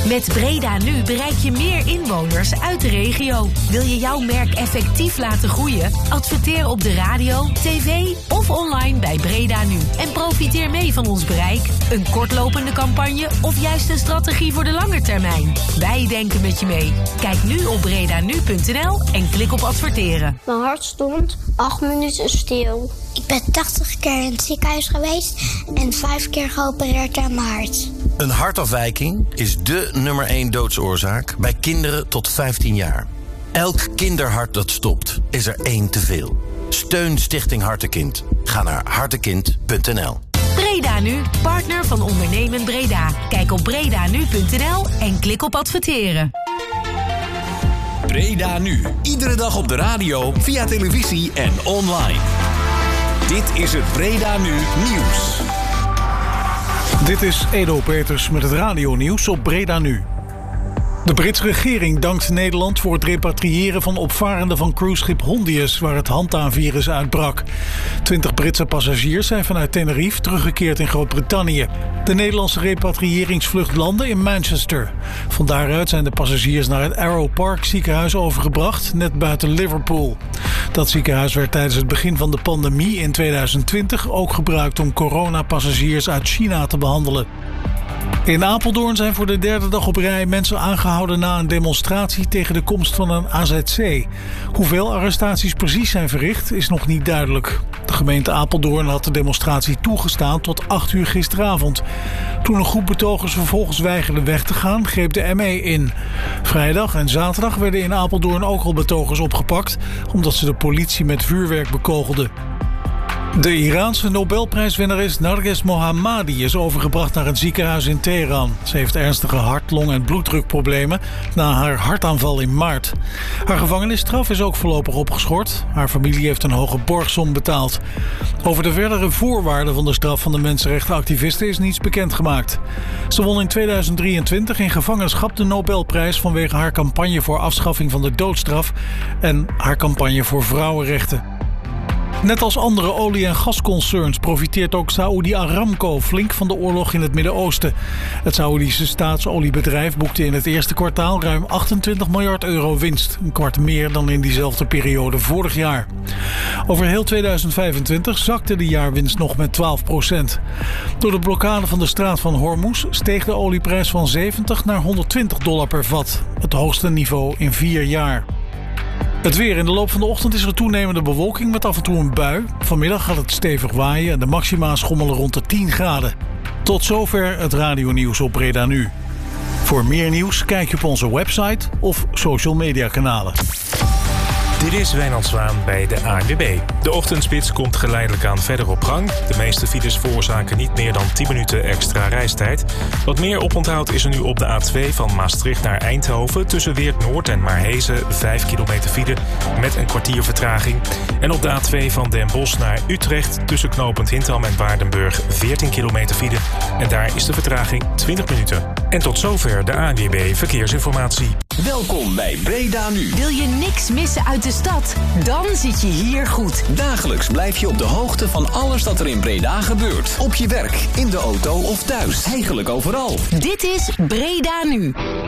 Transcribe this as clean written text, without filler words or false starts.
Met Breda Nu bereik je meer inwoners uit de regio. Wil je jouw merk effectief laten groeien? Adverteer op de radio, tv of online bij Breda Nu. En profiteer mee van ons bereik, een kortlopende campagne of juist een strategie voor de lange termijn. Wij denken met je mee. Kijk nu op bredanu.nl en klik op adverteren. Mijn hart stond 8 minuten stil. Ik ben 80 keer in het ziekenhuis geweest en 5 keer geopereerd aan mijn hart. Een hartafwijking is dé nummer 1 doodsoorzaak bij kinderen tot 15 jaar. Elk kinderhart dat stopt, is er 1 te veel. Steun Stichting Hartekind. Ga naar hartekind.nl. Breda Nu, partner van Ondernemen Breda. Kijk op bredanu.nl en klik op adverteren. Breda Nu. Iedere dag op de radio, via televisie en online. Dit is het Breda Nu Nieuws. Dit is Edo Peters met het radionieuws op Breda Nu. De Britse regering dankt Nederland voor het repatriëren van opvarenden van cruiseschip Hondius, waar het Hanta-virus uitbrak. 20 Britse passagiers zijn vanuit Tenerife teruggekeerd in Groot-Brittannië. De Nederlandse repatriëringsvlucht landde in Manchester. Van daaruit zijn de passagiers naar het Arrow Park ziekenhuis overgebracht, net buiten Liverpool. Dat ziekenhuis werd tijdens het begin van de pandemie in 2020 ook gebruikt om coronapassagiers uit China te behandelen. In Apeldoorn zijn voor de 3e dag op rij mensen aangehouden na een demonstratie tegen de komst van een AZC. Hoeveel arrestaties precies zijn verricht is nog niet duidelijk. De gemeente Apeldoorn had de demonstratie toegestaan tot 8 uur gisteravond. Toen een groep betogers vervolgens weigerde weg te gaan, greep de ME in. Vrijdag en zaterdag werden in Apeldoorn ook al betogers opgepakt, omdat ze de politie met vuurwerk bekogelden. De Iraanse Nobelprijswinnares Narges Mohammadi is overgebracht naar een ziekenhuis in Teheran. Ze heeft ernstige hart-, long- en bloeddrukproblemen na haar hartaanval in maart. Haar gevangenisstraf is ook voorlopig opgeschort. Haar familie heeft een hoge borgsom betaald. Over de verdere voorwaarden van de straf van de mensenrechtenactiviste is niets bekendgemaakt. Ze won in 2023 in gevangenschap de Nobelprijs vanwege haar campagne voor afschaffing van de doodstraf en haar campagne voor vrouwenrechten. Net als andere olie- en gasconcerns profiteert ook Saudi Aramco flink van de oorlog in het Midden-Oosten. Het Saoedische staatsoliebedrijf boekte in het eerste kwartaal ruim 28 miljard euro winst. Een kwart meer dan in diezelfde periode vorig jaar. Over heel 2025 zakte de jaarwinst nog met 12%. Door de blokkade van de straat van Hormuz steeg de olieprijs van $70 naar $120 per vat. Het hoogste niveau in 4 jaar. Het weer. In de loop van de ochtend is er toenemende bewolking met af en toe een bui. Vanmiddag gaat het stevig waaien en de maxima schommelen rond de 10 graden. Tot zover het radionieuws op Breda Nu. Voor meer nieuws kijk je op onze website of social media kanalen. Dit is Wijnand Zwaan bij de ANWB. De ochtendspits komt geleidelijk aan verder op gang. De meeste files veroorzaken niet meer dan 10 minuten extra reistijd. Wat meer oponthoud is er nu op de A2 van Maastricht naar Eindhoven. Tussen Weert-Noord en Maarhezen 5 kilometer file met een kwartier vertraging. En op de A2 van Den Bosch naar Utrecht tussen knooppunt Hintham en Waardenburg 14 kilometer file. En daar is de vertraging 20 minuten. En tot zover de ANWB Verkeersinformatie. Welkom bij Breda Nu. Wil je niks missen uit de stad? Dan zit je hier goed. Dagelijks blijf je op de hoogte van alles dat er in Breda gebeurt. Op je werk, in de auto of thuis. Eigenlijk overal. Dit is Breda Nu.